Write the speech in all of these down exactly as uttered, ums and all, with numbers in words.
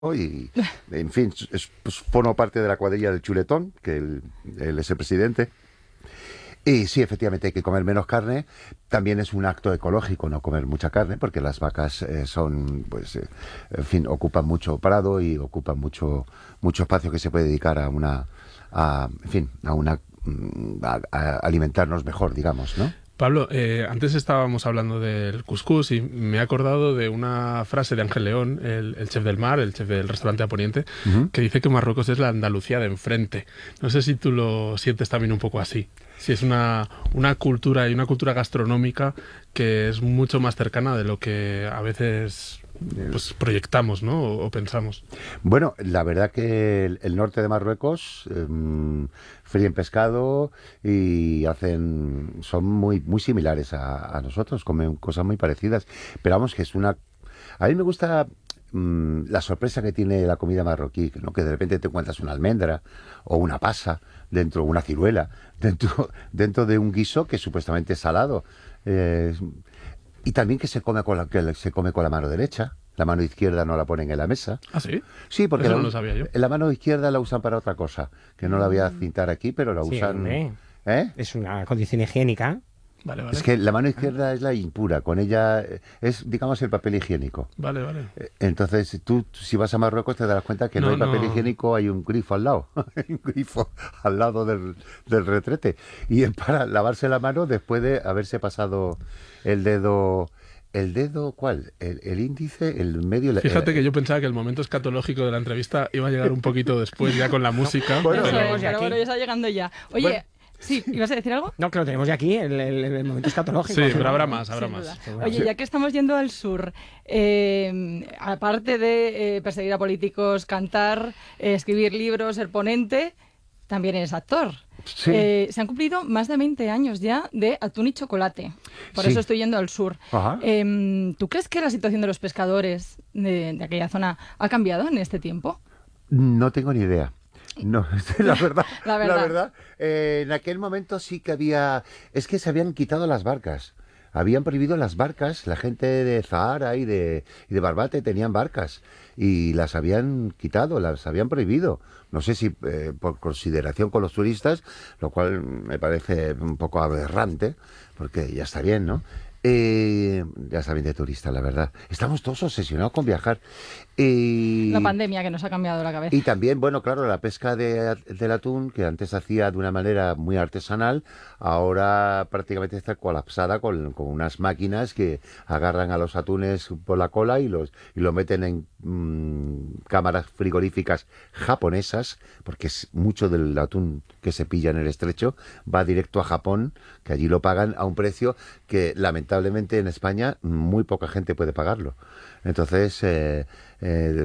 y, en fin, es, pues, formo parte de la cuadrilla del chuletón, que él, él es el presidente. Y sí, efectivamente hay que comer menos carne. También es un acto ecológico no comer mucha carne, porque las vacas eh, son, pues, eh, en fin, ocupan mucho prado y ocupan mucho, mucho espacio que se puede dedicar a una, a, en fin, a una, a, a alimentarnos mejor, digamos, ¿no? Pablo, eh, antes estábamos hablando del cuscús y me he acordado de una frase de Ángel León, el, el chef del mar, el chef del restaurante A Poniente, uh-huh. que dice que Marruecos es la Andalucía de enfrente. No sé si tú lo sientes también un poco así. Si es una, una cultura y una cultura gastronómica que es mucho más cercana de lo que a veces pues, proyectamos, ¿no? o, o pensamos. Bueno, la verdad que el, el norte de Marruecos eh, fríen pescado y hacen son muy muy similares a, a nosotros, comen cosas muy parecidas. Pero vamos, que es una... A mí me gusta mmm, la sorpresa que tiene la comida marroquí, ¿no? Que de repente te encuentras una almendra o una pasa dentro, una ciruela, dentro, dentro de un guiso que supuestamente es salado. Eh, y también que se come con la, que se come con la mano derecha. La mano izquierda no la ponen en la mesa. ¿Ah, sí? Sí, porque Eso la, no lo sabía yo. La mano izquierda la usan para otra cosa, que no la voy a citar aquí, pero la sí, usan... Hombre. ¿Eh? Es una condición higiénica. Vale, vale. Es que la mano izquierda es la impura, con ella es, digamos, el papel higiénico. Vale, vale. Entonces, tú, si vas a Marruecos, te darás cuenta que no, no hay papel no. higiénico, hay un grifo al lado. Hay un grifo al lado del, del retrete. Y es para lavarse la mano después de haberse pasado el dedo... ¿El dedo cuál? ¿El, el índice? ¿El medio? Fíjate el, que yo pensaba que el momento escatológico de la entrevista iba a llegar un poquito después, ya con la música. Bueno, pero... pero, pero bueno, ya está llegando ya. Oye... Bueno. Sí, ¿ibas a decir algo? No, que lo tenemos ya aquí, el, el, el momento escatológico. Sí, pero habrá más, habrá Sin más. Duda. Oye, ya que estamos yendo al sur, eh, aparte de eh, perseguir a políticos, cantar, eh, escribir libros, ser ponente, también eres actor. Sí. Eh, se han cumplido más de veinte años ya de Atún y Chocolate. Por sí. eso estoy yendo al sur. Eh, ¿Tú crees que la situación de los pescadores de, de aquella zona ha cambiado en este tiempo? No tengo ni idea. No, la verdad, la verdad, la verdad eh, en aquel momento sí que había, es que se habían quitado las barcas, habían prohibido las barcas, la gente de Zahara y de, y de Barbate tenían barcas y las habían quitado, las habían prohibido, no sé si eh, por consideración con los turistas, lo cual me parece un poco aberrante, porque ya está bien, ¿no? Eh, ya está bien de turista, la verdad. Estamos todos obsesionados con viajar. Eh, la pandemia que nos ha cambiado la cabeza. Y también, bueno, claro, la pesca de, del atún, que antes se hacía de una manera muy artesanal, ahora prácticamente está colapsada con, con unas máquinas que agarran a los atunes por la cola y los y lo meten en mmm, cámaras frigoríficas japonesas, porque es mucho del atún que se pilla en el estrecho va directo a Japón, que allí lo pagan a un precio que lamentablemente en España muy poca gente puede pagarlo. Entonces, eh, eh,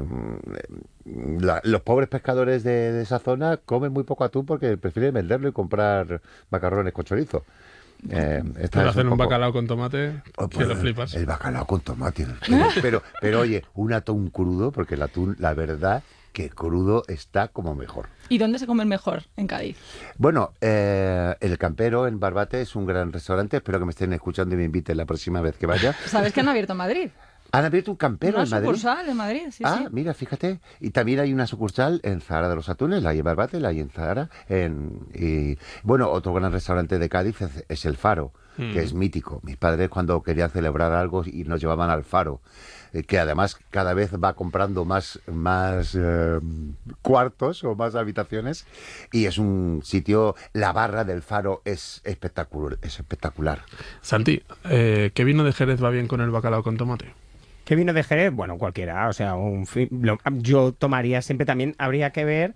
la, los pobres pescadores de, de esa zona comen muy poco atún porque prefieren venderlo y comprar macarrones con chorizo. Eh, pero hacen un, un poco... bacalao con tomate, oh, que pues, lo flipas. El bacalao con tomate. Pero, pero, pero oye, un atún crudo, porque el atún, la verdad, que crudo está como mejor. ¿Y dónde se come mejor en Cádiz? Bueno, eh, El Campero en Barbate es un gran restaurante. Espero que me estén escuchando y me inviten la próxima vez que vaya. ¿Sabes que han abierto en Madrid? Han abierto un Campero una en Madrid. Una sucursal en Madrid, sí, ah, sí. Ah, mira, fíjate. Y también hay una sucursal en Zahara de los Atunes, la hay en Barbate, la hay en Zahara. En, y, bueno, otro gran restaurante de Cádiz es, es El Faro, mm. que es mítico. Mis padres cuando querían celebrar algo y nos llevaban al Faro, eh, que además cada vez va comprando más, más eh, cuartos o más habitaciones. Y es un sitio, la barra del Faro es espectacular. Es espectacular. Santi, eh, ¿qué vino de Jerez va bien con el bacalao con tomate? ¿Qué vino de Jerez? Bueno, cualquiera, o sea, un, lo, yo tomaría siempre también, habría que ver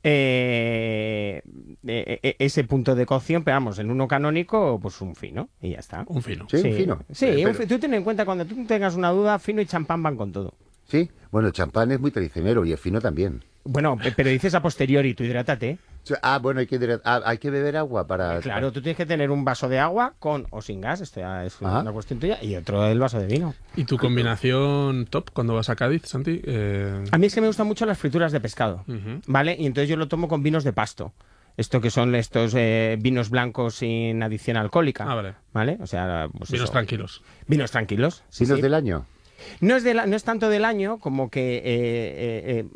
eh, eh, ese punto de cocción, pero vamos, en uno canónico, pues un fino, y ya está. Un fino. Sí, sí un fino. Sí, eh, pero... un, tú ten en cuenta, cuando tú tengas una duda, fino y champán van con todo. Sí, bueno, el champán es muy traicionero y el fino también. Bueno, pero dices a posteriori, tú hidrátate. Ah, bueno, hay que, ah, hay que beber agua para... Claro, tú tienes que tener un vaso de agua con o sin gas, esto ya es Ajá. una cuestión tuya, y otro el vaso de vino. ¿Y tu combinación top cuando vas a Cádiz, Santi? Eh... A mí es que me gustan mucho las frituras de pescado, uh-huh. ¿vale? Y entonces yo lo tomo con vinos de pasto. Esto que son estos eh, vinos blancos sin adición alcohólica. Ah, vale. ¿Vale? O sea, pues vinos eso. tranquilos. Vinos tranquilos. ¿Vinos sí. del año? No es, de la, no es tanto del año como que eh, eh,